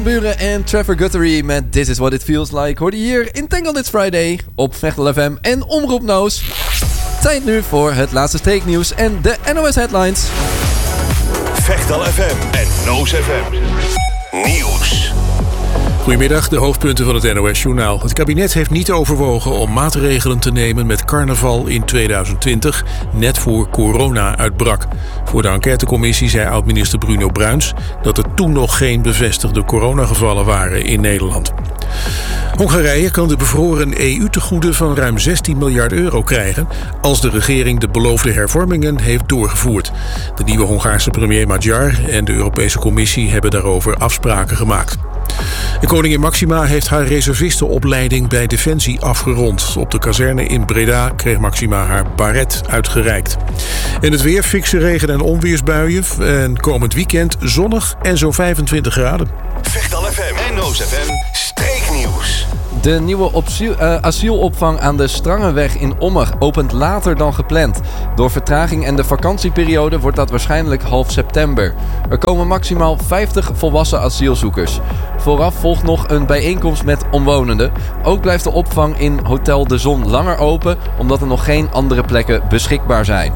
Buren en Trevor Guthrie met This Is What It Feels Like hoorde hier in Tangled It's Friday op Vechtel FM en Omroep Noos. Tijd nu voor het laatste streeknieuws en de NOS Headlines. Vechtel FM en Noos FM. Nieuws. Goedemiddag, de hoofdpunten van het NOS-journaal. Het kabinet heeft niet overwogen om maatregelen te nemen met carnaval in 2020, net voor corona uitbrak. Voor de enquêtecommissie zei oud-minister Bruno Bruins dat er toen nog geen bevestigde coronagevallen waren in Nederland. Hongarije kan de bevroren EU-tegoeden van ruim 16 miljard euro krijgen als de regering de beloofde hervormingen heeft doorgevoerd. De nieuwe Hongaarse premier Magyar en de Europese Commissie hebben daarover afspraken gemaakt. En koningin Máxima heeft haar reservistenopleiding bij Defensie afgerond. Op de kazerne in Breda kreeg Máxima haar baret uitgereikt. En het weer, fikse regen- en onweersbuien. En komend weekend zonnig en zo'n 25 graden. Vechtel FM en Noos FM streeknieuws. De nieuwe asielopvang aan de Strangenweg in Ommer opent later dan gepland. Door vertraging en de vakantieperiode wordt dat waarschijnlijk half september. Er komen maximaal 50 volwassen asielzoekers. Vooraf volgt nog een bijeenkomst met omwonenden. Ook blijft de opvang in Hotel de Zon langer open, omdat er nog geen andere plekken beschikbaar zijn.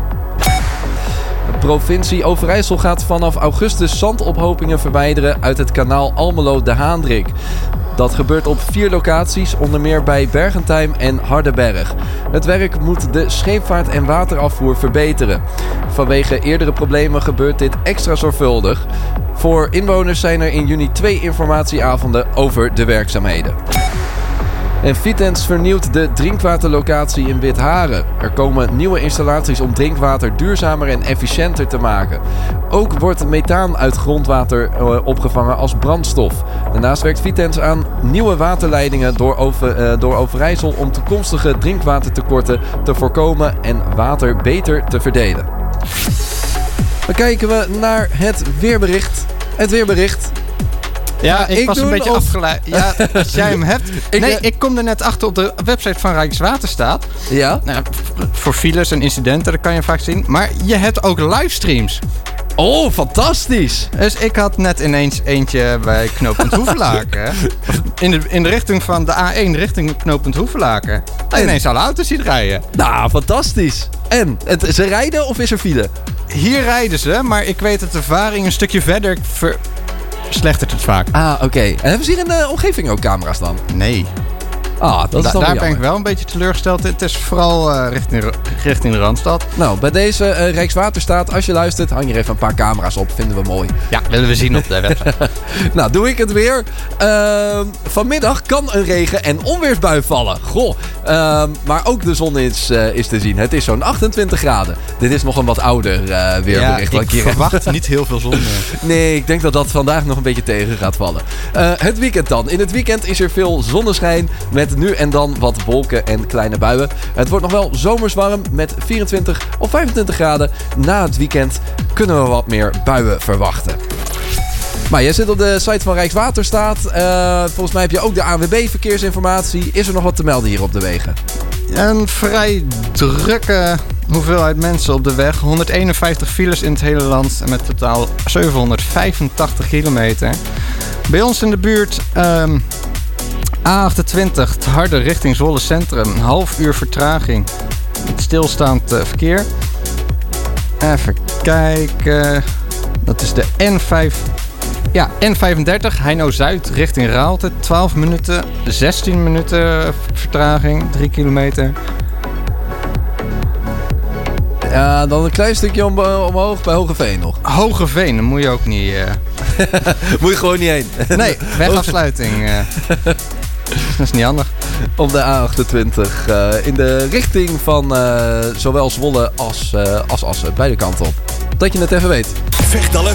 De provincie Overijssel gaat vanaf augustus zandophopingen verwijderen uit het kanaal Almelo-De Haandrik. Dat gebeurt op 4 locaties, onder meer bij Bergentijm en Hardenberg. Het werk moet de scheepvaart en waterafvoer verbeteren. Vanwege eerdere problemen gebeurt dit extra zorgvuldig. Voor inwoners zijn er in juni 2 informatieavonden over de werkzaamheden. En Vitens vernieuwt de drinkwaterlocatie in Witharen. Er komen nieuwe installaties om drinkwater duurzamer en efficiënter te maken. Ook wordt methaan uit grondwater opgevangen als brandstof. Daarnaast werkt Vitens aan nieuwe waterleidingen door Overijssel om toekomstige drinkwatertekorten te voorkomen en water beter te verdelen. Dan kijken we naar het weerbericht. Het weerbericht. Ja, ik was een beetje afgeleid. Ja, als jij hem hebt. Ik kom er net achter op de website van Rijkswaterstaat. Ja? Nou, voor files en incidenten, dat kan je vaak zien. Maar je hebt ook livestreams. Oh, fantastisch! Dus ik had net ineens eentje bij knooppunt Hoevelaken. In de richting van de A1, richting knooppunt Hoevelaken. En ineens alle auto's ziet rijden. Nou, fantastisch. En, ze rijden of is er file? Hier rijden ze, maar ik weet dat de varing een stukje verder verslechtert het vaak. Ah, oké. En hebben ze hier in de omgeving ook camera's dan? Nee. Ah, dat is dan daar ben ik wel een beetje teleurgesteld. Het is vooral richting de Randstad. Nou, bij deze Rijkswaterstaat, als je luistert, hang hier even een paar camera's op. Vinden we mooi. Ja, willen we zien op de website. Nou, doe ik het weer. Vanmiddag kan een regen- en onweersbui vallen. Goh. Maar ook de zon is te zien. Het is zo'n 28 graden. Dit is nog een wat ouder weerbericht. Ja, ik verwacht niet heel veel zon. Nee, ik denk dat dat vandaag nog een beetje tegen gaat vallen. Het weekend dan. In het weekend is er veel zonneschijn met nu en dan wat wolken en kleine buien. Het wordt nog wel zomers warm met 24 of 25 graden. Na het weekend kunnen we wat meer buien verwachten. Maar jij zit op de site van Rijkswaterstaat. Volgens mij heb je ook de ANWB verkeersinformatie. Is er nog wat te melden hier op de wegen? Een vrij drukke hoeveelheid mensen op de weg. 151 files in het hele land en met totaal 785 kilometer. Bij ons in de buurt A28, te Harde richting Zwolle Centrum. Een half uur vertraging met stilstaand verkeer. Even kijken. Dat is de N35 Heino-Zuid richting Raalte. 12 minuten, 16 minuten vertraging, 3 kilometer. Ja, dan een klein stukje omhoog bij Hogeveen nog. Hogeveen, dan moet je ook niet... Moet je gewoon niet heen. Nee, wegafsluiting. Dat is niet handig. Op de A28 in de richting van zowel Zwolle als Assen. Beide kanten op. Dat je het even weet. Vechtel